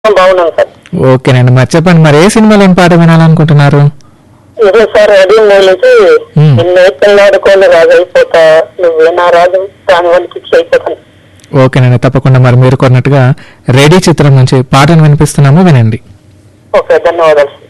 బాగున్నాను సార్. ఓకేనండి, మరి చెప్పండి, మరి ఏ సినిమాలోని పాట వినాలనుకుంటున్నారు? ఇదే సార్ రెడీ మూలకి నిన్నే పిల్లాడుకొని రాజైపోతా నువ్వేనా రాజు దానివల్ల ఫిక్స్ అయిపోతాను. ఓకేనండి, తప్పకుండా. మరి మీరు కొన్నట్టుగా రెడీ చిత్రం నుంచి పాటను వినిపిస్తున్నాము, వినండి. ఓకే, ధన్యవాదాలు.